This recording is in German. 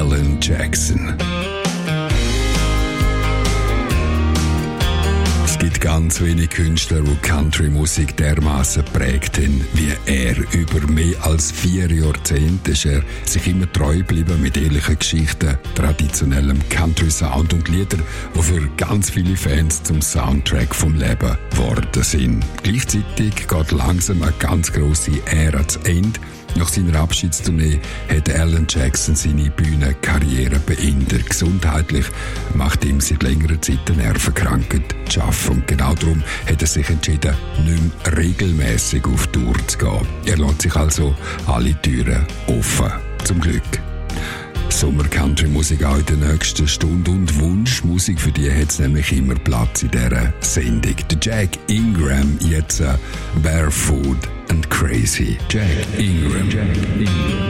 Alan Jackson. Es gibt ganz wenige Künstler, die Country-Musik dermassen prägt haben wie er. Über mehr als 4 Jahrzehnte ist er sich immer treu geblieben mit ehrlichen Geschichten, traditionellem Country-Sound und Lieder, die für ganz viele Fans zum Soundtrack vom Leben geworden sind. Gleichzeitig geht langsam eine ganz grosse Ära zu Ende. Nach seiner Abschiedstournee hat Alan Jackson seine Bühnenkarriere beendet. Gesundheitlich macht ihm seit längerer Zeit eine Nervenkrankheit zu schaffen. Und genau darum hat er sich entschieden, nicht mehr regelmässig auf Tour zu gehen. Er lässt sich also alle Türen offen. Zum Glück. Sommer-Country-Musik auch in der nächsten Stunde und Wunschmusik, für die hat es nämlich immer Platz in dieser Sendung. Der Jack Ingram, jetzt Barefoot and Crazy. Jack Ingram.